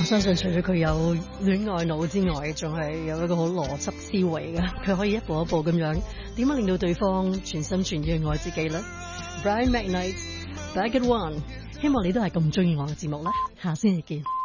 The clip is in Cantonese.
相信除咗佢有戀愛腦之外，仲係有一個好邏輯思維嘅，佢可以一步一步咁樣點樣令到對方全心全意愛自己呢？ Brian McKnight Back at One， 希望你都係咁中意我嘅節目啦，下星期見。